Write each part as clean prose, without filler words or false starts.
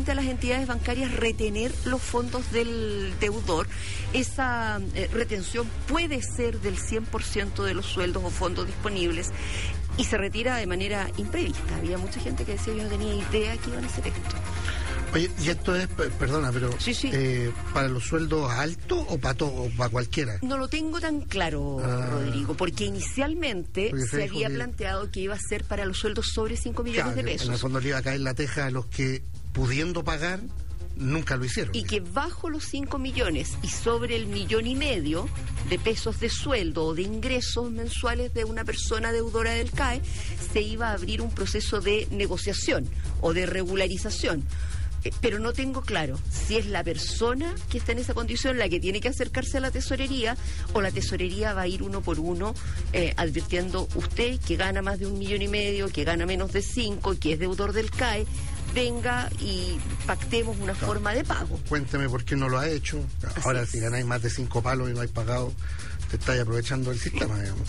a las entidades bancarias retener los fondos del deudor. Esa retención puede ser del 100% de los sueldos o fondos disponibles y se retira de manera imprevista. Había mucha gente que decía, yo no tenía idea que iban a hacer esto. Oye, y esto es, perdona, pero sí. ¿Para los sueldos altos o para todo, o para cualquiera? No lo tengo tan claro, Rodrigo, porque inicialmente se había planteado que iba a ser para los sueldos sobre 5 millones de pesos. En el fondo le iba a caer la teja a los que, pudiendo pagar, nunca lo hicieron. Y que bajo los 5 millones y sobre el 1,5 millones de pesos de sueldo o de ingresos mensuales de una persona deudora del CAE, se iba a abrir un proceso de negociación o de regularización. Pero no tengo claro si es la persona que está en esa condición la que tiene que acercarse a la tesorería, o la tesorería va a ir uno por uno advirtiendo: usted que gana más de 1,5 millones, que gana menos de 5, que es deudor del CAE, venga y pactemos una forma de pago. Cuénteme por qué no lo ha hecho. Ahora, si ganáis más de 5 palos y no habéis pagado, te estáis aprovechando del sistema, digamos.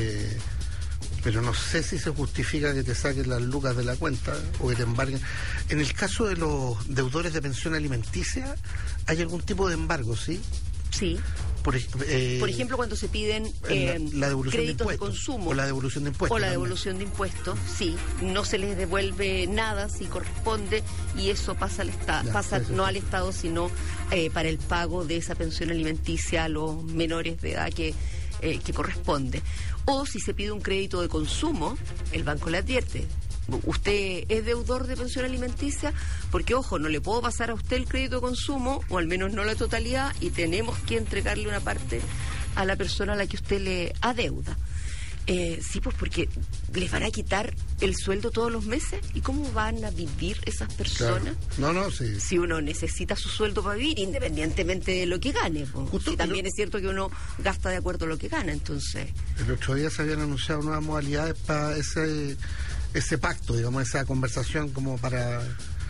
Pero no sé si se justifica que te saquen las lucas de la cuenta o que te embarguen. En el caso de los deudores de pensión alimenticia, ¿hay algún tipo de embargo, sí? Sí. Por ejemplo, cuando se piden la devolución créditos de consumo. O la devolución de impuestos. O la devolución de impuestos, sí. No se les devuelve nada si corresponde, y eso pasa al Estado, no al Estado, sino para el pago de esa pensión alimenticia a los menores de edad que corresponde. O si se pide un crédito de consumo, el banco le advierte: usted es deudor de pensión alimenticia, porque, ojo, no le puedo pasar a usted el crédito de consumo, o al menos no la totalidad, y tenemos que entregarle una parte a la persona a la que usted le adeuda. Sí, pues porque les van a quitar el sueldo todos los meses. ¿Y cómo van a vivir esas personas? Claro. Sí. Si uno necesita su sueldo para vivir, independientemente de lo que gane. Y también es cierto que uno gasta de acuerdo a lo que gana, entonces... El otro día se habían anunciado nuevas modalidades para ese pacto, digamos, esa conversación como para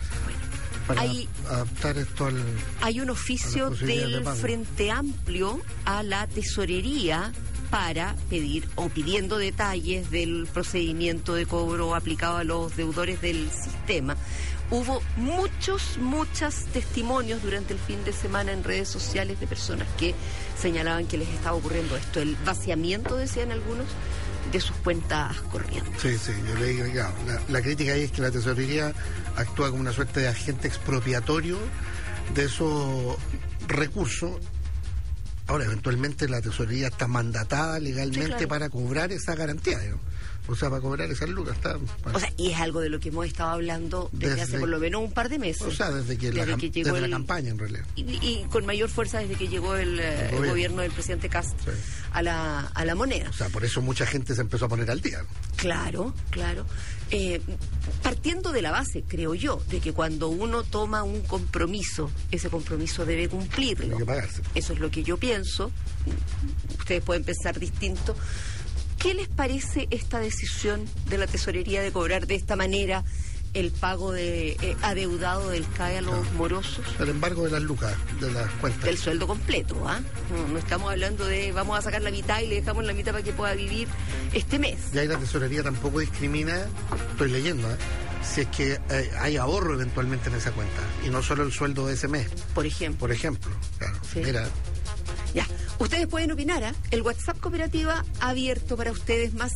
adaptar esto al... Hay un oficio del Frente Amplio a la Tesorería para pedir o pidiendo detalles del procedimiento de cobro aplicado a los deudores del sistema. Hubo muchos testimonios durante el fin de semana en redes sociales de personas que señalaban que les estaba ocurriendo esto, el vaciamiento, decían algunos, de sus cuentas corrientes. Sí, yo leí, claro, la crítica ahí es que la tesorería actúa como una suerte de agente expropiatorio de esos recursos. Ahora, eventualmente la tesorería está mandatada legalmente para cobrar esa garantía, ¿no? O sea, para cobrar esas lucas. O sea, y es algo de lo que hemos estado hablando desde hace por lo menos un par de meses. O sea, desde la campaña, en realidad. Y con mayor fuerza desde que llegó el gobierno del presidente Kast a la moneda. O sea, por eso mucha gente se empezó a poner al día, ¿no? Claro. Partiendo de la base, creo yo, de que cuando uno toma un compromiso, ese compromiso debe cumplirlo. Tiene que pagarse. Eso es lo que yo pienso. Ustedes pueden pensar distinto. ¿Qué les parece esta decisión de la tesorería de cobrar de esta manera el pago de adeudado del CAE a los morosos? El embargo de las lucas, de las cuentas. Del sueldo completo, No estamos hablando de vamos a sacar la mitad y le dejamos la mitad para que pueda vivir este mes. Y ahí la tesorería tampoco discrimina, estoy leyendo, si es que hay ahorro eventualmente en esa cuenta, y no solo el sueldo de ese mes. Por ejemplo, claro. Sí. Mira. Ya, ustedes pueden opinar, El WhatsApp Cooperativa abierto para ustedes, más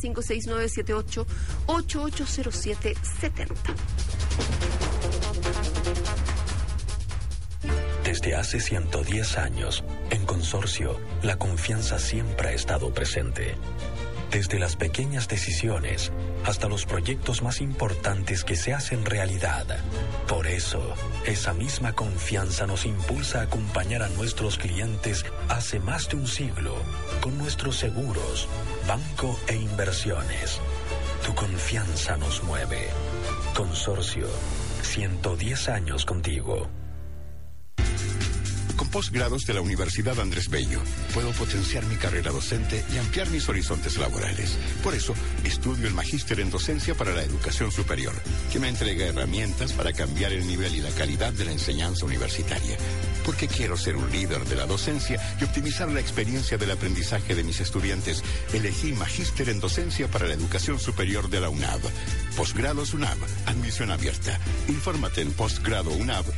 56978-880770. Desde hace 110 años, en Consorcio, la confianza siempre ha estado presente. Desde las pequeñas decisiones hasta los proyectos más importantes que se hacen realidad. Por eso, esa misma confianza nos impulsa a acompañar a nuestros clientes hace más de un siglo con nuestros seguros, banco e inversiones. Tu confianza nos mueve. Consorcio, 110 años contigo. Con posgrados de la Universidad Andrés Bello, puedo potenciar mi carrera docente y ampliar mis horizontes laborales. Por eso, estudio el Magíster en Docencia para la Educación Superior, que me entrega herramientas para cambiar el nivel y la calidad de la enseñanza universitaria. Porque quiero ser un líder de la docencia y optimizar la experiencia del aprendizaje de mis estudiantes, elegí Magíster en Docencia para la Educación Superior de la UNAV. Posgrados UNAV, admisión abierta. Infórmate en postgradounab.cl.